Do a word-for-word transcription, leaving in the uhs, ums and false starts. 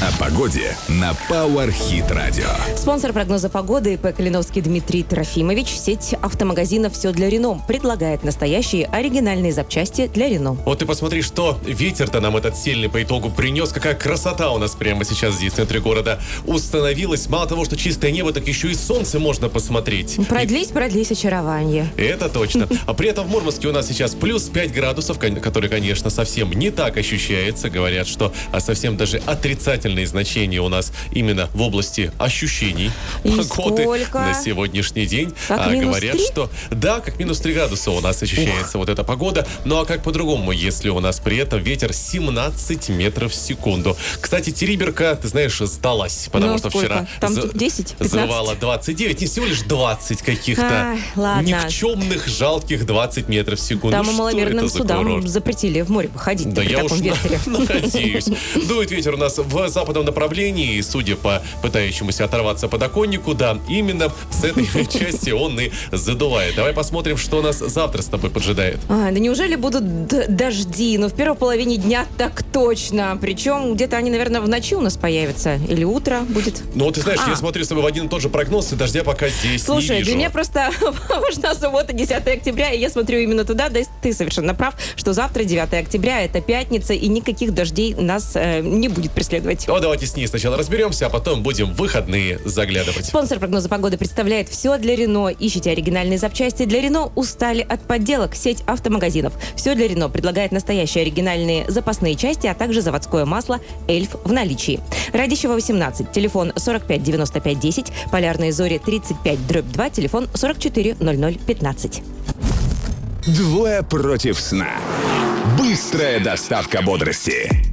О погоде на Power Hit Radio. Спонсор прогноза погоды ИП Калиновский Дмитрий Трофимович. Сеть автомагазинов «Все для Рено» предлагает настоящие оригинальные запчасти для Рено. Вот ты посмотри, что ветер-то нам этот сильный по итогу принес. Какая красота у нас прямо сейчас здесь в центре города установилась. Мало того, что чистое небо, так еще и солнце можно посмотреть. Продлись, и... продлись очарование. Это точно. А при этом в Мурманске у нас сейчас плюс пять градусов, который, конечно, совсем не так ощущается. Говорят, что совсем даже отрицательные значения у нас именно в области ощущений и погоды сколько? На сегодняшний день. Как а, минус говорят, три? что да, как минус три градуса у нас ощущается Ух. вот эта погода. Ну а как по-другому, если у нас при этом ветер семнадцать метров в секунду. Кстати, Териберка, ты знаешь, сдалась, потому ну, что сколько? вчера Там за... десять, пятнадцать? завывала двадцать девять, не всего лишь двадцать каких-то а, никчемных, жалких двадцать метров в секунду. Там ну, маломерным судам курорт? Запретили в море выходить. Да при я таком уж ветре. надеюсь. Дует ветер у нас в западном направлении, и, судя по пытающемуся оторваться подоконнику, да, именно с этой части он и задувает. Давай посмотрим, что нас завтра с тобой поджидает. А, да неужели будут д- дожди? Ну, в первой половине дня так точно. Причем где-то они, наверное, в ночи у нас появятся. Или утро будет. Ну, вот ты знаешь, а. я смотрю с тобой в один и тот же прогноз, и дождя пока здесь Слушай, не вижу. для меня просто важна суббота, десятое октября, и я смотрю именно туда. Да, ты совершенно прав, что завтра, девятое октября, это пятница, и никаких дождей нас э, не будет преследовать. Ну, давайте с ней сначала разберемся, а потом будем в выходные заглядывать. Спонсор прогноза погоды представляет «Все для Рено». Ищите оригинальные запчасти для Рено, устали от подделок. Сеть автомагазинов «Все для Рено» предлагает настоящие оригинальные запасные части, а также заводское масло «Эльф» в наличии. Радищева, восемнадцать, телефон сорок пять девяносто пять десять, Полярные зори тридцать пять дробь два, телефон сорок четыре ноль ноль пятнадцать. Двое против сна. Быстрая доставка бодрости.